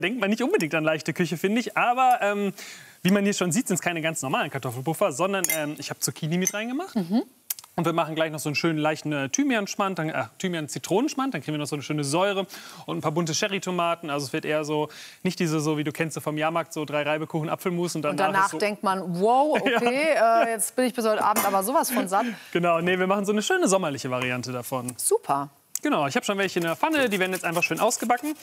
denkt man nicht unbedingt an leichte Küche, finde ich. Aber wie man hier schon sieht, sind es keine ganz normalen Kartoffelpuffer, sondern ich habe Zucchini mit reingemacht. Und wir machen gleich noch so einen schönen leichten Thymian-Schmand, Thymian-Zitronenschmand. Dann kriegen wir noch so eine schöne Säure und ein paar bunte Cherrytomaten. Also es wird eher so, nicht diese, so wie du kennst vom Jahrmarkt, so 3 Reibekuchen, Apfelmus. Und danach so denkt man, wow, okay, ja. Jetzt bin ich bis heute Abend aber sowas von satt. Genau, nee, wir machen so eine schöne sommerliche Variante davon. Super. Genau, ich habe schon welche in der Pfanne, die werden jetzt einfach schön ausgebacken.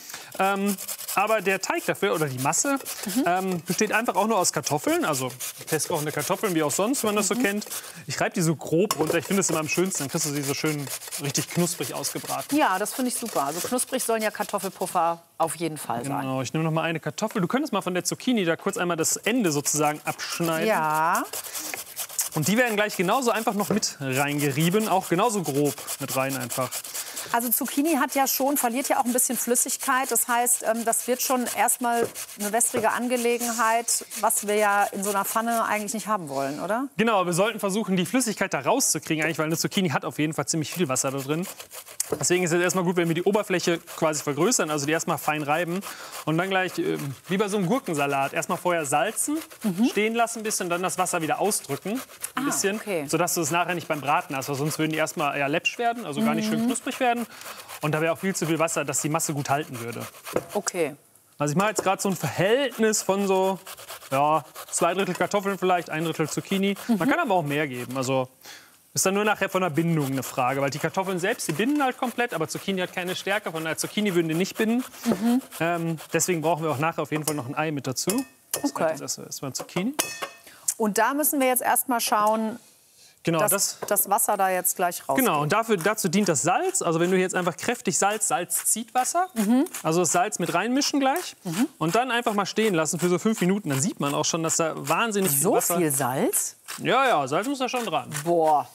Aber der Teig dafür, oder die Masse, besteht einfach auch nur aus Kartoffeln. Also festkochende Kartoffeln, wie auch sonst, wenn man das so kennt. Ich reibe die so grob runter, ich finde das immer am schönsten. Dann kriegst du sie so schön richtig knusprig ausgebraten. Ja, das finde ich super. Also knusprig sollen ja Kartoffelpuffer auf jeden Fall sein. Genau, ich nehme noch mal eine Kartoffel. Du könntest mal von der Zucchini da kurz einmal das Ende sozusagen abschneiden. Ja. Und die werden gleich genauso einfach noch mit reingerieben, auch genauso grob mit rein einfach. Also Zucchini verliert ja auch ein bisschen Flüssigkeit. Das heißt, das wird schon erstmal eine wässrige Angelegenheit, was wir ja in so einer Pfanne eigentlich nicht haben wollen, oder? Genau, wir sollten versuchen, die Flüssigkeit da rauszukriegen, eigentlich, weil eine Zucchini hat auf jeden Fall ziemlich viel Wasser da drin. Deswegen ist es erstmal gut, wenn wir die Oberfläche quasi vergrößern, also die erstmal fein reiben und dann gleich, wie bei so einem Gurkensalat, erstmal vorher salzen, stehen lassen ein bisschen, dann das Wasser wieder ausdrücken, ein bisschen, okay. Sodass du es nachher nicht beim Braten hast, weil sonst würden die erstmal eher läppsch werden, also gar nicht schön knusprig werden. Und da wäre auch viel zu viel Wasser, dass die Masse gut halten würde. Okay. Also ich mache jetzt gerade so ein Verhältnis von so, ja, 2/3 Kartoffeln vielleicht, 1/3 Zucchini. Man kann aber auch mehr geben, also ist dann nur nachher von der Bindung eine Frage, weil die Kartoffeln selbst, die binden halt komplett, aber Zucchini hat keine Stärke, von der Zucchini würden die nicht binden. Deswegen brauchen wir auch nachher auf jeden Fall noch ein Ei mit dazu. Okay. Das ist mal Zucchini. Und da müssen wir jetzt erstmal schauen, Genau, dass das Wasser da jetzt gleich rausgeht. Genau, und dazu dient das Salz. Also wenn du jetzt einfach kräftig Salz zieht Wasser. Also das Salz mit reinmischen gleich. Und dann einfach mal stehen lassen für so 5 Minuten. Dann sieht man auch schon, dass da wahnsinnig viel Wasser... So viel Salz? Ja, Salz muss da schon dran. Boah.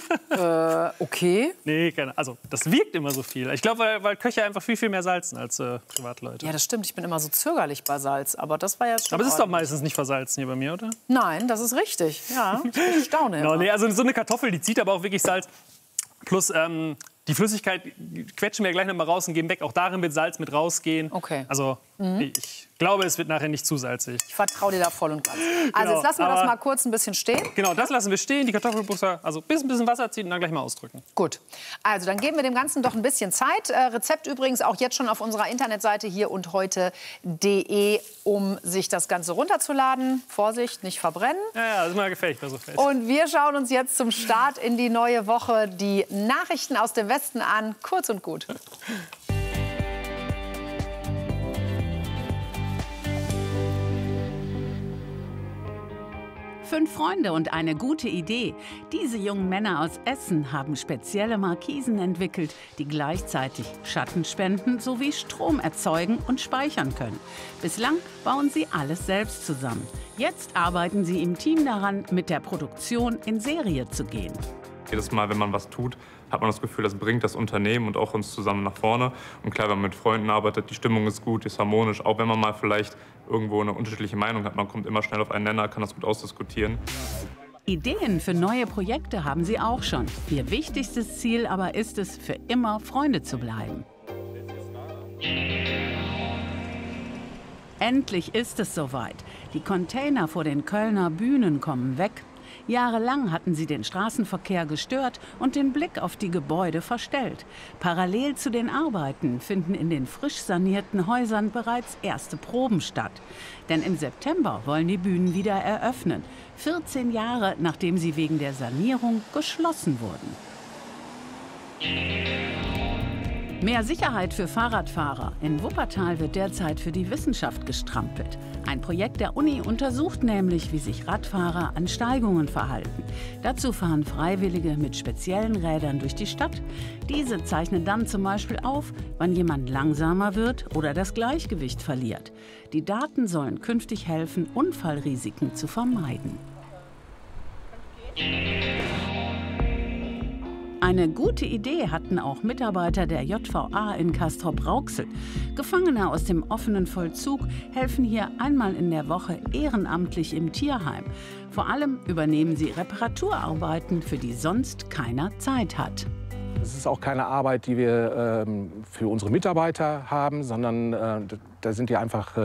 Okay. Nee, also das wirkt immer so viel. Ich glaube, weil Köche einfach viel mehr salzen als Privatleute. Ja, das stimmt. Ich bin immer so zögerlich bei Salz. Aber das war jetzt schon Aber es ist doch meistens nicht versalzen hier bei mir, oder? Nein, das ist richtig. Ja, ich staune immer. No, nee, also so eine Kartoffel, die zieht aber auch wirklich Salz. Plus die Flüssigkeit quetschen wir gleich noch mal raus und geben weg. Auch darin wird Salz mit rausgehen. Okay. Also ich glaube, es wird nachher nicht zu salzig. Ich vertraue dir da voll und ganz. Also jetzt lassen wir das mal kurz ein bisschen stehen. Genau, das lassen wir stehen. Die Kartoffelpuffer, also ein bisschen Wasser ziehen und dann gleich mal ausdrücken. Gut. Also dann geben wir dem Ganzen doch ein bisschen Zeit. Rezept übrigens auch jetzt schon auf unserer Internetseite hier und heute.de, um sich das Ganze runterzuladen. Vorsicht, nicht verbrennen. Ja, das ist mal gefährlich bei so Fest. Und wir schauen uns jetzt zum Start in die neue Woche die Nachrichten aus dem Westen an. Kurz und gut. Fünf Freunde und eine gute Idee. Diese jungen Männer aus Essen haben spezielle Markisen entwickelt, die gleichzeitig Schatten spenden sowie Strom erzeugen und speichern können. Bislang bauen sie alles selbst zusammen. Jetzt arbeiten sie im Team daran, mit der Produktion in Serie zu gehen. Jedes Mal, wenn man was tut, hat man das Gefühl, das bringt das Unternehmen und auch uns zusammen nach vorne. Und klar, wenn man mit Freunden arbeitet, die Stimmung ist gut, ist harmonisch. Auch wenn man mal vielleicht irgendwo eine unterschiedliche Meinung hat, man kommt immer schnell auf einen Nenner, kann das gut ausdiskutieren. Ideen für neue Projekte haben sie auch schon. Ihr wichtigstes Ziel aber ist es, für immer Freunde zu bleiben. Endlich ist es soweit. Die Container vor den Kölner Bühnen kommen weg. Jahrelang hatten sie den Straßenverkehr gestört und den Blick auf die Gebäude verstellt. Parallel zu den Arbeiten finden in den frisch sanierten Häusern bereits erste Proben statt. Denn im September wollen die Bühnen wieder eröffnen. 14 Jahre, nachdem sie wegen der Sanierung geschlossen wurden. Mehr Sicherheit für Fahrradfahrer. In Wuppertal wird derzeit für die Wissenschaft gestrampelt. Ein Projekt der Uni untersucht nämlich, wie sich Radfahrer an Steigungen verhalten. Dazu fahren Freiwillige mit speziellen Rädern durch die Stadt. Diese zeichnen dann zum Beispiel auf, wann jemand langsamer wird oder das Gleichgewicht verliert. Die Daten sollen künftig helfen, Unfallrisiken zu vermeiden. Eine gute Idee hatten auch Mitarbeiter der JVA in Castrop-Rauxel. Gefangene aus dem offenen Vollzug helfen hier einmal in der Woche ehrenamtlich im Tierheim. Vor allem übernehmen sie Reparaturarbeiten, für die sonst keiner Zeit hat. Es ist auch keine Arbeit, die wir für unsere Mitarbeiter haben, sondern da sind die einfach